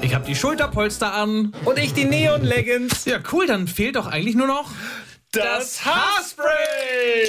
Ich habe die Schulterpolster an. Und ich die Neon-Leggings. Ja, cool, dann fehlt doch eigentlich nur noch Das Haarspray!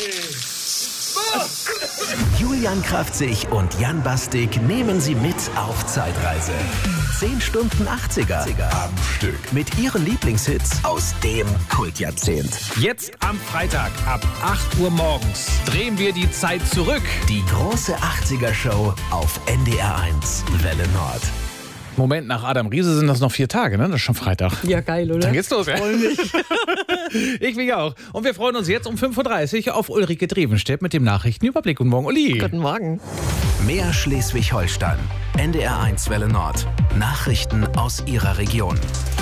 Julian Kraftzig und Jan Bastik nehmen Sie mit auf Zeitreise. 10 Stunden 80er am Stück. Mit ihren Lieblingshits aus dem Kultjahrzehnt. Jetzt am Freitag ab 8 Uhr morgens drehen wir die Zeit zurück. Die große 80er-Show auf NDR1 Welle Nord. Moment, nach Adam Riese sind das noch 4 Tage, ne? Das ist schon Freitag. Ja, geil, oder? Dann geht's los, ja? Ich mich auch. Und wir freuen uns jetzt um 5.30 Uhr auf Ulrike Drevenstedt mit dem Nachrichtenüberblick. Guten Morgen, Uli. Guten Morgen. Mehr Schleswig-Holstein. NDR1 Welle Nord. Nachrichten aus Ihrer Region.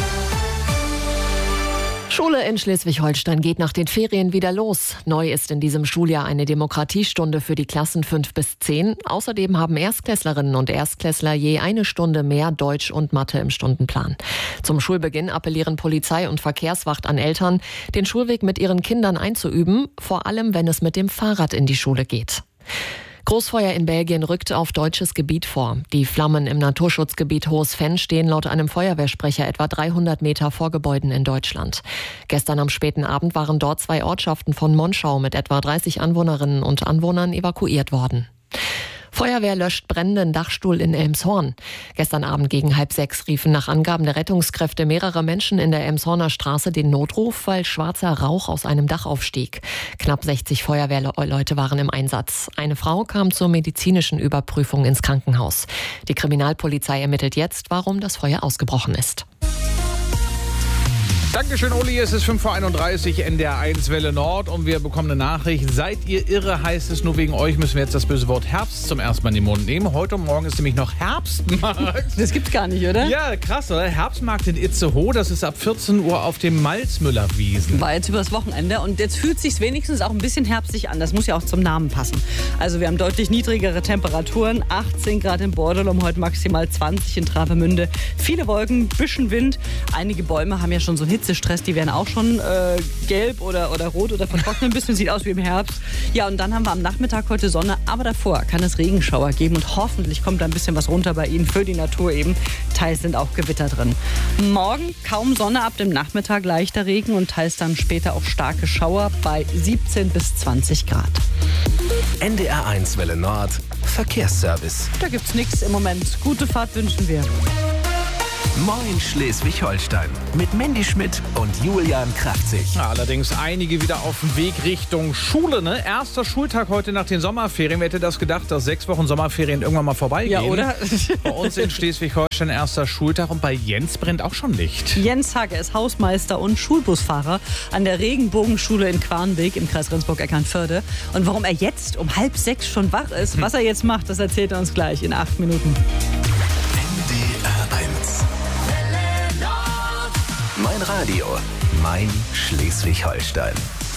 Schule in Schleswig-Holstein geht nach den Ferien wieder los. Neu ist in diesem Schuljahr eine Demokratiestunde für die Klassen 5 bis 10. Außerdem haben Erstklässlerinnen und Erstklässler je 1 Stunde mehr Deutsch und Mathe im Stundenplan. Zum Schulbeginn appellieren Polizei und Verkehrswacht an Eltern, den Schulweg mit ihren Kindern einzuüben, vor allem wenn es mit dem Fahrrad in die Schule geht. Großfeuer in Belgien rückt auf deutsches Gebiet vor. Die Flammen im Naturschutzgebiet Hohes Venn stehen laut einem Feuerwehrsprecher etwa 300 Meter vor Gebäuden in Deutschland. Gestern am späten Abend waren dort 2 Ortschaften von Monschau mit etwa 30 Anwohnerinnen und Anwohnern evakuiert worden. Feuerwehr löscht brennenden Dachstuhl in Elmshorn. Gestern Abend gegen 5:30 riefen nach Angaben der Rettungskräfte mehrere Menschen in der Elmshorner Straße den Notruf, weil schwarzer Rauch aus einem Dach aufstieg. Knapp 60 Feuerwehrleute waren im Einsatz. Eine Frau kam zur medizinischen Überprüfung ins Krankenhaus. Die Kriminalpolizei ermittelt jetzt, warum das Feuer ausgebrochen ist. Dankeschön, Uli. Es ist 5:31 Uhr, NDR1 Welle Nord und wir bekommen eine Nachricht. Seid ihr irre, heißt es, nur wegen euch müssen wir jetzt das böse Wort Herbst zum ersten Mal in den Mund nehmen. Heute und morgen ist nämlich noch Herbstmarkt. Das gibt's gar nicht, oder? Ja, krass, oder? Herbstmarkt in Itzehoe, das ist ab 14 Uhr auf dem Malzmüllerwiesen. War jetzt übers Wochenende und jetzt fühlt es sich wenigstens auch ein bisschen herbstlich an. Das muss ja auch zum Namen passen. Also wir haben deutlich niedrigere Temperaturen, 18 Grad in Bordelum, heute maximal 20 in Travemünde. Viele Wolken, bisschen Wind. Einige Bäume haben ja schon so einen Hitzestress, die werden auch schon gelb oder rot oder vertrocknen ein bisschen, sieht aus wie im Herbst. Ja, und dann haben wir am Nachmittag heute Sonne, aber davor kann es Regenschauer geben und hoffentlich kommt da ein bisschen was runter bei Ihnen für die Natur eben. Teils sind auch Gewitter drin. Morgen kaum Sonne, ab dem Nachmittag leichter Regen und teils dann später auch starke Schauer bei 17 bis 20 Grad. NDR1 Welle Nord. Verkehrsservice. Da gibt's nichts im Moment. Gute Fahrt wünschen wir. Moin Schleswig-Holstein. Mit Mandy Schmidt und Julian Kraftzig. Ja, allerdings einige wieder auf dem Weg Richtung Schule, ne? Erster Schultag heute nach den Sommerferien. Wer hätte das gedacht, dass 6 Wochen Sommerferien irgendwann mal vorbeigehen? Ja, oder? Bei uns in Schleswig-Holstein erster Schultag und bei Jens brennt auch schon Licht. Jens Hagge ist Hausmeister und Schulbusfahrer an der Regenbogenschule in Quarnweg im Kreis Rendsburg-Eckernförde. Und warum er jetzt um 5:30 schon wach ist, was er jetzt macht, das erzählt er uns gleich in 8 Minuten. NDR1. Mein Radio, mein Schleswig-Holstein.